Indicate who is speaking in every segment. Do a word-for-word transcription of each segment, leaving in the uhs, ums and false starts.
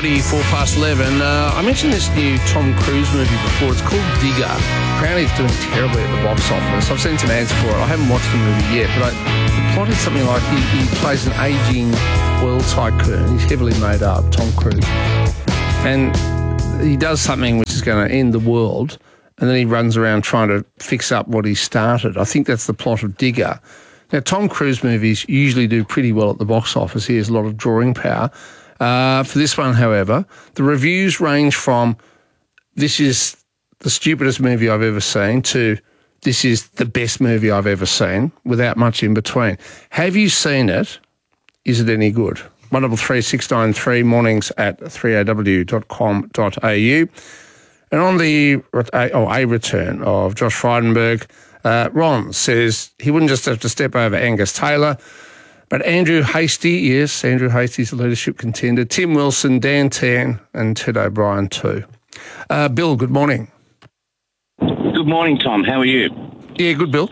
Speaker 1: twenty-four past eleven. Uh, I mentioned this new Tom Cruise movie before. It's called Digger. Apparently it's doing terribly at the box office. I've seen some ads for it. I haven't watched the movie yet, but I, the plot is something like he, he plays an ageing oil tycoon. He's heavily made up, Tom Cruise. And he does something which is going to end the world, and then he runs around trying to fix up what he started. I think that's the plot of Digger. Now, Tom Cruise movies usually do pretty well at the box office. He has a lot of drawing power. Uh, for this one, however, the reviews range from this is the stupidest movie I've ever seen to this is the best movie I've ever seen, without much in between. Have you seen it? Is it any good? one double three six nine three, mornings at three a w dot com dot a u. And on the oh, a return of Josh Frydenberg, uh, Ron says he wouldn't just have to step over Angus Taylor, but Andrew Hastie, yes, Andrew Hastie's a leadership contender, Tim Wilson, Dan Tan and Ted O'Brien too. Uh, Bill, good morning.
Speaker 2: Good morning, Tom. How are you?
Speaker 1: Yeah, good, Bill.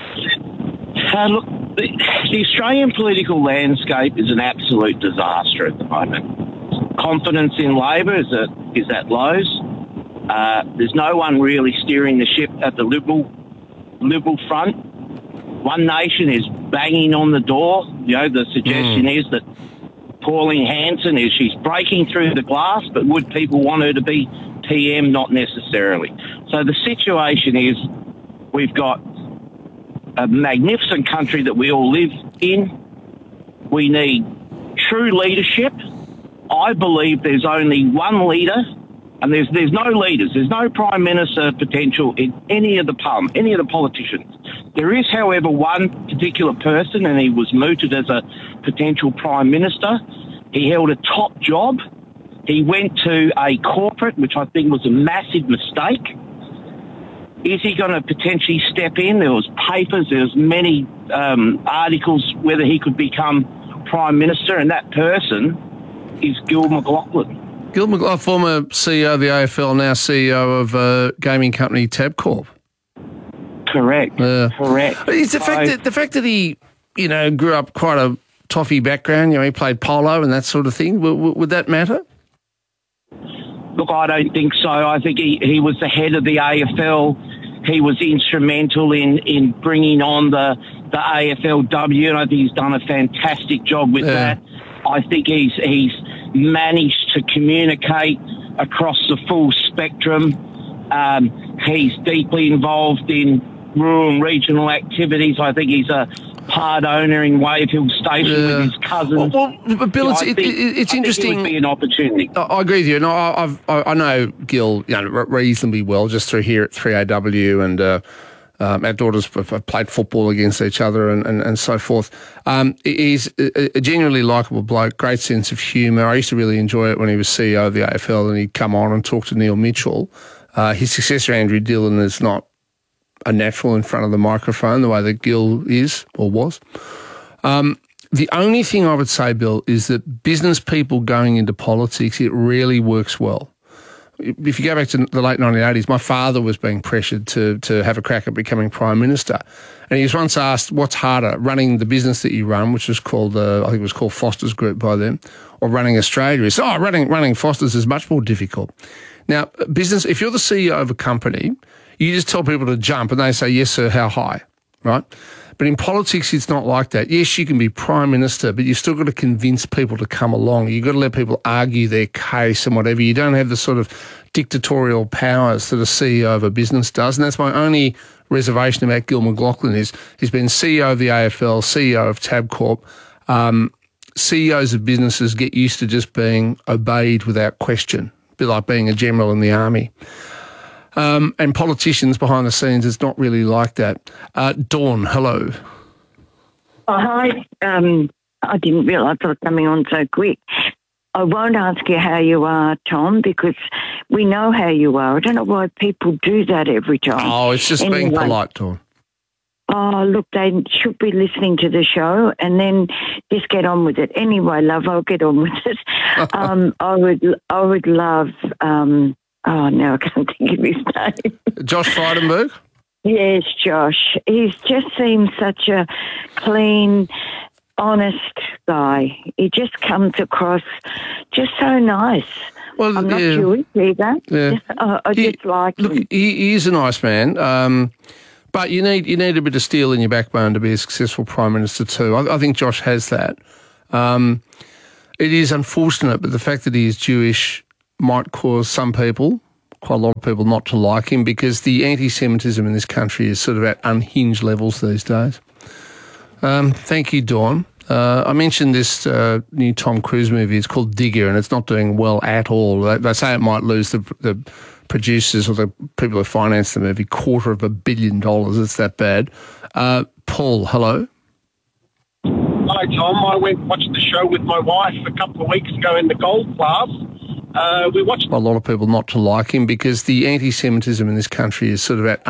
Speaker 2: Uh, look, the, the Australian political landscape is an absolute disaster at the moment. Confidence in Labor is at, is at lows. Uh, there's no one really steering the ship at the Liberal Liberal front. One Nation is banging on the door. You know, the suggestion mm. is that Pauline Hanson is she's breaking through the glass, but would people want her to be P M? Not necessarily. So the situation is we've got a magnificent country that we all live in. We need true leadership. I believe there's only one leader, and there's there's no leaders. There's no Prime Minister potential in any of the parliament, any of the politicians. There is, however, one particular person, and he was mooted as a potential Prime Minister. He held a top job. He went to a corporate, which I think was a massive mistake. Is he going to potentially step in? There was papers, there was many um, articles whether he could become Prime Minister, and that person is Gil McLachlan.
Speaker 1: Gil McLachlan, former C E O of the A F L, now C E O of uh, gaming company Tabcorp.
Speaker 2: Correct. Uh, Correct.
Speaker 1: It's the so, fact that the fact that he, you know, grew up quite a toffee background. You know, he played polo and that sort of thing. Would, would that matter?
Speaker 2: Look, I don't think so. I think he, he was the head of the A F L. He was instrumental in, in bringing on the, the A F L W, and I think he's done a fantastic job with yeah. that. I think he's he's managed to communicate across the full spectrum. Um, he's deeply involved in rural and regional activities. I think he's a part owner in Wave Hill Station yeah. with his cousins.
Speaker 1: Well, well but Bill, it's, it, it, it's
Speaker 2: I
Speaker 1: interesting.
Speaker 2: Think it would be an opportunity.
Speaker 1: I, I agree with you. No, I, I've, I, I know Gil, you know, reasonably well, just through here at three A W, and uh, um, our daughters have played football against each other and, and, and so forth. Um, he's a, a genuinely likeable bloke, great sense of humour. I used to really enjoy it when he was C E O of the A F L and he'd come on and talk to Neil Mitchell. Uh, his successor, Andrew Dillon, is not a natural in front of the microphone the way that Gil is or was. Um, the only thing I would say, Bill, is that business people going into politics, it really works well. If you go back to the late nineteen eighties, my father was being pressured to to have a crack at becoming Prime Minister. And he was once asked, what's harder, running the business that you run, which was called, uh, I think it was called Foster's Group by then, or running Australia? He said, oh, running, running Foster's is much more difficult. Now, business, if you're the C E O of a company, you just tell people to jump and they say, yes, sir, how high, right? But in politics, it's not like that. Yes, you can be Prime Minister, but you've still got to convince people to come along. You've got to let people argue their case and whatever. You don't have the sort of dictatorial powers that a C E O of a business does. And that's my only reservation about Gil McLachlan is he's been C E O of the A F L, C E O of Tabcorp. Um, C E Os of businesses get used to just being obeyed without question, a bit like being a general in the army. Um, and politicians behind the scenes, it's not really like that. Uh, Dawn, hello.
Speaker 3: Oh, hi. Um, I didn't realise I was coming on so quick. I won't ask you how you are, Tom, because we know how you are. I don't know why people do that every time.
Speaker 1: Oh, it's just anyway. Being polite, Dawn.
Speaker 3: Oh, look, they should be listening to the show and then just get on with it. Anyway, love, I'll get on with it. um, I would, I would love... Um, Oh, no, I can't think of his name.
Speaker 1: Josh Frydenberg?
Speaker 3: Yes, Josh. He just seems such a clean, honest guy. He just comes across just so nice.
Speaker 1: Well,
Speaker 3: I'm not
Speaker 1: yeah.
Speaker 3: Jewish either.
Speaker 1: Yeah.
Speaker 3: I, I
Speaker 1: He-
Speaker 3: just like
Speaker 1: Look,
Speaker 3: him.
Speaker 1: he, he is a nice man, um, but you need you need a bit of steel in your backbone to be a successful Prime Minister too. I, I think Josh has that. Um, it is unfortunate, but the fact that he is Jewish might cause some people, quite a lot of people, not to like him because the anti-Semitism in this country is sort of at unhinged levels these days. Um, thank you, Dawn. Uh, I mentioned this uh, new Tom Cruise movie. It's called Digger, and it's not doing well at all. They, they say it might lose the, the producers or the people who finance the movie quarter of a billion dollars. It's that bad. Uh, Paul, hello.
Speaker 4: Hi, Tom. I went and watched the show with my wife a couple of weeks ago in the gold class. Uh, we watched
Speaker 1: A lot of people not to like him because the anti-Semitism in this country is sort of at